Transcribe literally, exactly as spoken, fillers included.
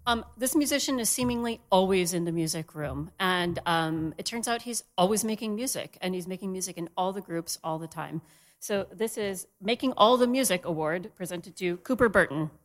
Um, this musician is seemingly always in the music room, and um, it turns out he's always making music, and he's making music in all the groups all the time. So this is Making All the Music Award, presented to Cooper Burton.